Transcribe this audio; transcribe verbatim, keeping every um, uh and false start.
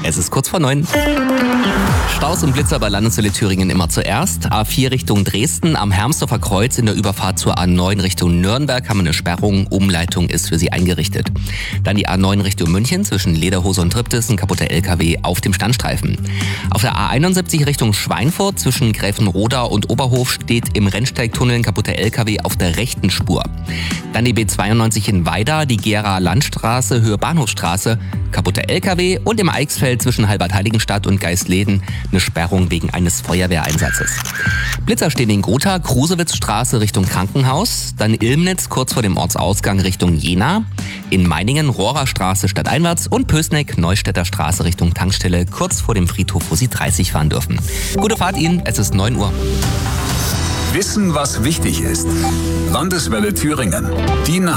Es ist kurz vor neun. Staus und Blitzer bei Landeswelle Thüringen immer zuerst. A vier Richtung Dresden am Hermsdorfer Kreuz in der Überfahrt zur A neun Richtung Nürnberg haben wir eine Sperrung. Umleitung ist für Sie eingerichtet. Dann die A neun Richtung München zwischen Lederhose und Triptis, ein kaputter L K W auf dem Standstreifen. Auf der A einundsiebzig Richtung Schweinfurt zwischen Gräfenroda und Oberhof steht im Rennsteigtunnel ein kaputter L K W auf der rechten Spur. Dann die B zweiundneunzig in Weida, die Gera Landstraße, Höhe Bahnhofstraße, kaputter L K W und im Eichsfeld zwischen Halbert-Heiligenstadt und Geistleden eine Sperrung wegen eines Feuerwehreinsatzes. Blitzer stehen in Gotha, Krusewitzstraße Richtung Krankenhaus, dann Ilmnitz kurz vor dem Ortsausgang Richtung Jena, in Meiningen Rohrerstraße stadteinwärts und Pößneck Neustädter Straße Richtung Tankstelle kurz vor dem Friedhof, wo Sie dreißig fahren dürfen. Gute Fahrt Ihnen, es ist neun Uhr. Wissen, was wichtig ist. Landeswelle Thüringen. Die